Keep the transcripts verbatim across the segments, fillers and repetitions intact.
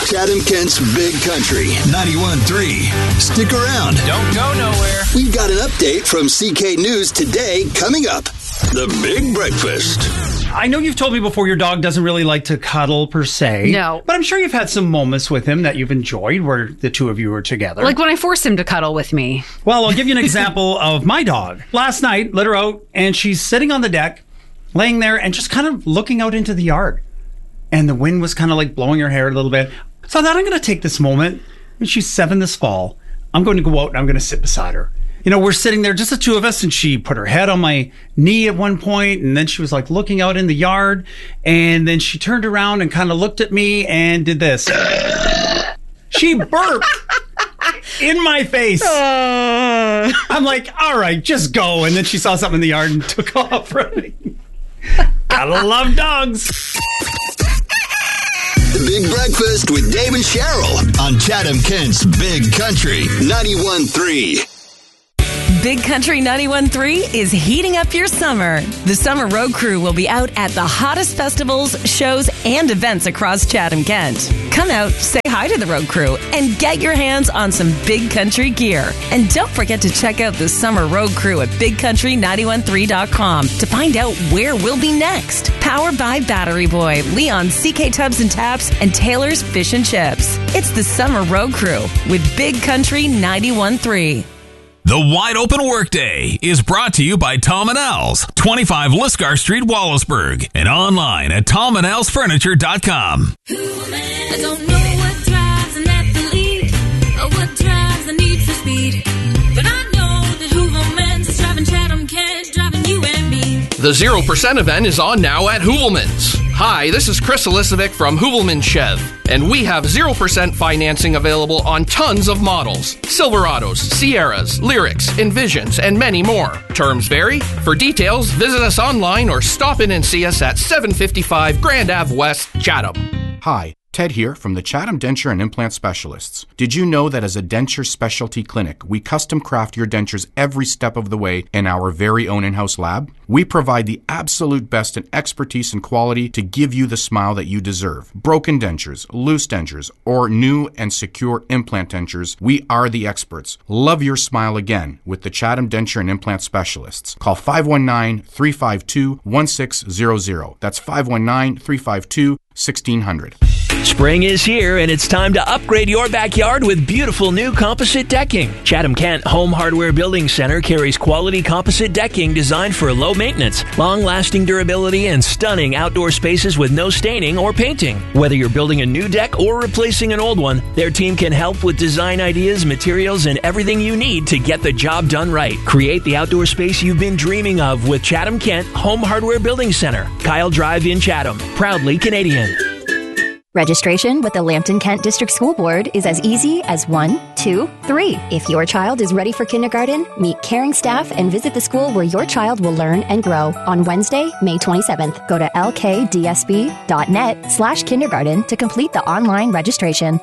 Chatham Kent's Big Country, ninety-one point three. Stick around. Don't go nowhere. We've got an update from C K News today coming up. The Big Breakfast. I know you've told me before your dog doesn't really like to cuddle per se. No. But I'm sure you've had some moments with him that you've enjoyed where the two of you were together. Like when I forced him to cuddle with me. Well, I'll give you an example of my dog. Last night, let her out, and she's sitting on the deck, laying there, and just kind of looking out into the yard. And the wind was kind of like blowing her hair a little bit. So I thought I'm going to take this moment, and she's seven this fall. I'm going to go out and I'm going to sit beside her. You know, we're sitting there, just the two of us, and she put her head on my knee at one point, and then she was like looking out in the yard, and then she turned around and kind of looked at me and did this. She burped in my face. Uh. I'm like, all right, just go. And then she saw something in the yard and took off running. Gotta love dogs. The Big Breakfast with Dave and Cheryl on Chatham Kent's Big Country, ninety-one point three. Big Country ninety-one point three is heating up your summer. The Summer Road Crew will be out at the hottest festivals, shows, and events across Chatham Kent. Come out, say hi to the Road Crew, and get your hands on some Big Country gear. And don't forget to check out the Summer Road Crew at big country ninety-one point three dot com to find out where we'll be next. Powered by Battery Boy, Leon C K Tubs and Taps, and Taylor's Fish and Chips. It's the Summer Road Crew with Big Country ninety-one point three. The Wide Open Workday is brought to you by Tom and Al's, twenty-five Lisgar Street, Wallaceburg, and online at tom and als furniture dot com. I don't know what drives an athlete or what drives the need for speed, but I know that Hooverman's is driving Chatham Kent, driving you and me. The zero percent event is on now at Hoovelman's. Hi, this is Chris Elisovic from Hoovelman Chev, and we have zero percent financing available on tons of models. Silverados, Sierras, Lyrics, Envisions, and many more. Terms vary. For details, visit us online or stop in and see us at seven fifty-five Grand Ave West, Chatham. Hi, Ted here from the Chatham Denture and Implant Specialists. Did you know that as a denture specialty clinic, we custom craft your dentures every step of the way in our very own in-house lab? We provide the absolute best in expertise and quality to give you the smile that you deserve. Broken dentures, loose dentures, or new and secure implant dentures, we are the experts. Love your smile again with the Chatham Denture and Implant Specialists. Call five one nine, three five two, one six zero zero. That's five one nine, three five two, sixteen hundred. Spring is here, and it's time to upgrade your backyard with beautiful new composite decking. Chatham Kent Home Hardware Building Center carries quality composite decking designed for low maintenance, long-lasting durability, and stunning outdoor spaces with no staining or painting. Whether you're building a new deck or replacing an old one, their team can help with design ideas, materials, and everything you need to get the job done right. Create the outdoor space you've been dreaming of with Chatham Kent Home Hardware Building Center, Kyle Drive in Chatham. Proudly Canadian. Registration with the Lambton Kent District School Board is as easy as one, two, three. If your child is ready for kindergarten, meet caring staff and visit the school where your child will learn and grow on Wednesday, May twenty-seventh. Go to lkdsb.net slash kindergarten to complete the online registration.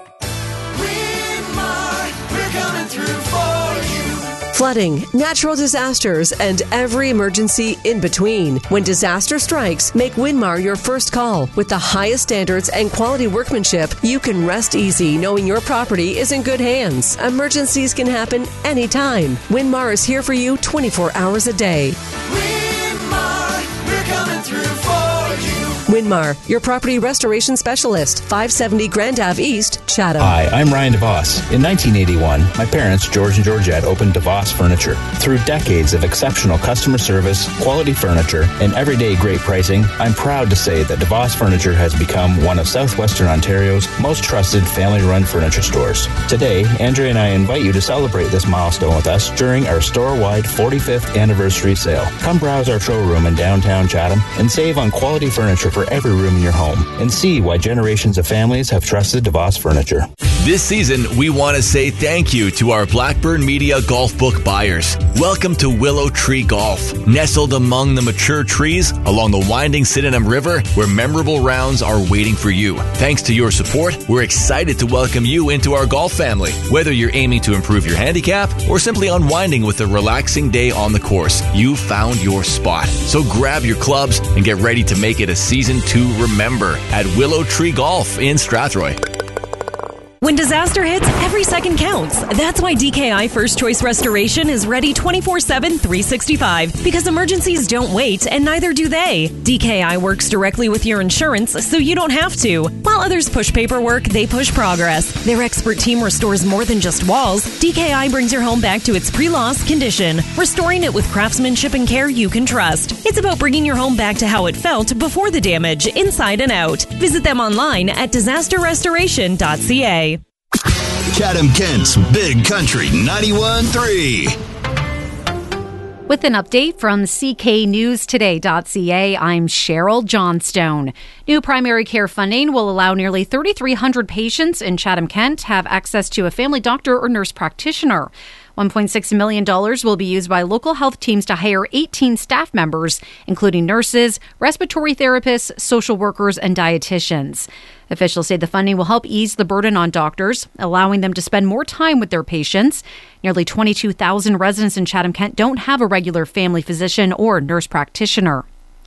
Flooding, natural disasters, and every emergency in between. When disaster strikes, make Winmar your first call. With the highest standards and quality workmanship, you can rest easy knowing your property is in good hands. Emergencies can happen anytime. Winmar is here for you twenty-four hours a day. Winmar, we're coming through for you. Winmar, your property restoration specialist, five seventy Grand Ave East, Chatham. Hi, I'm Ryan DeVos. In nineteen eighty-one, my parents, George and Georgette, opened DeVos Furniture. Through decades of exceptional customer service, quality furniture, and everyday great pricing, I'm proud to say that DeVos Furniture has become one of Southwestern Ontario's most trusted family-run furniture stores. Today, Andrea and I invite you to celebrate this milestone with us during our store-wide forty-fifth anniversary sale. Come browse our showroom in downtown Chatham and save on quality furniture for every room in your home, and see why generations of families have trusted DeVos Furniture. This season, we want to say thank you to our Blackburn Media Golf Book buyers. Welcome to Willow Tree Golf. Nestled among the mature trees along the winding Sydenham River, where memorable rounds are waiting for you. Thanks to your support, we're excited to welcome you into our golf family. Whether you're aiming to improve your handicap or simply unwinding with a relaxing day on the course, you found your spot. So grab your clubs and get ready to make it a season to remember at Willow Tree Golf in Strathroy. When disaster hits, every second counts. That's why D K I First Choice Restoration is ready twenty-four seven, three sixty-five. Because emergencies don't wait, and neither do they. D K I works directly with your insurance, so you don't have to. While others push paperwork, they push progress. Their expert team restores more than just walls. D K I brings your home back to its pre-loss condition, restoring it with craftsmanship and care you can trust. It's about bringing your home back to how it felt before the damage, inside and out. Visit them online at disaster restoration dot c a. Chatham Kent's Big Country ninety-one point three. With an update from C K News Today dot c a, I'm Cheryl Johnstone. New primary care funding will allow nearly thirty-three hundred patients in Chatham-Kent have access to a family doctor or nurse practitioner. one point six million dollars will be used by local health teams to hire eighteen staff members, including nurses, respiratory therapists, social workers, and dietitians. Officials say the funding will help ease the burden on doctors, allowing them to spend more time with their patients. Nearly twenty-two thousand residents in Chatham-Kent don't have a regular family physician or nurse practitioner.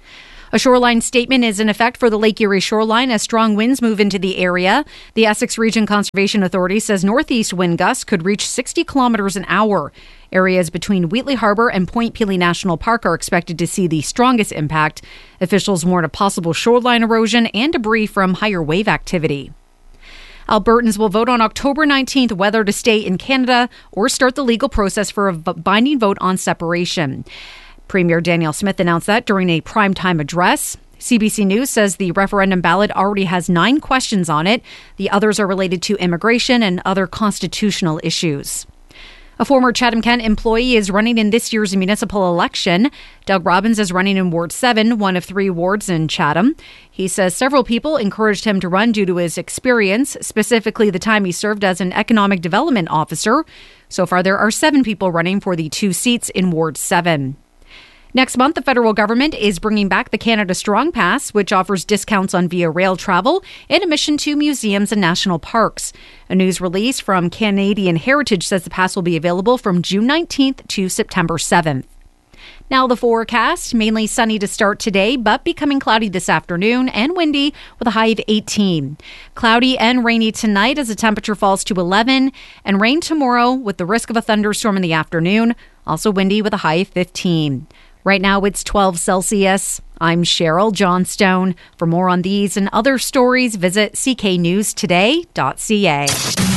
A shoreline statement is in effect for the Lake Erie shoreline as strong winds move into the area. The Essex Region Conservation Authority says northeast wind gusts could reach sixty kilometers an hour. Areas between Wheatley Harbor and Point Pelee National Park are expected to see the strongest impact. Officials warn of possible shoreline erosion and debris from higher wave activity. Albertans will vote on October nineteenth whether to stay in Canada or start the legal process for a binding vote on separation. Premier Danielle Smith announced that during a primetime address. C B C News says the referendum ballot already has nine questions on it. The others are related to immigration and other constitutional issues. A former Chatham-Kent employee is running in this year's municipal election. Doug Robbins is running in Ward seven, one of three wards in Chatham. He says several people encouraged him to run due to his experience, specifically the time he served as an economic development officer. So far, there are seven people running for the two seats in Ward seven. Next month, the federal government is bringing back the Canada Strong Pass, which offers discounts on via rail travel and admission to museums and national parks. A news release from Canadian Heritage says the pass will be available from June nineteenth to September seventh. Now the forecast, mainly sunny to start today, but becoming cloudy this afternoon and windy with a high of eighteen. Cloudy and rainy tonight as the temperature falls to eleven, and rain tomorrow with the risk of a thunderstorm in the afternoon, also windy with a high of fifteen. Right now it's twelve Celsius. I'm Cheryl Johnstone. For more on these and other stories, visit c k news today dot c a.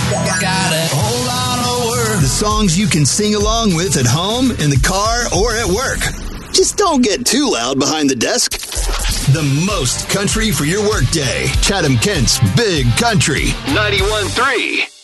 Got a whole lot of work. The songs you can sing along with at home, in the car, or at work. Just don't get too loud behind the desk. The most country for your workday. Chatham Kent's Big Country ninety-one point three.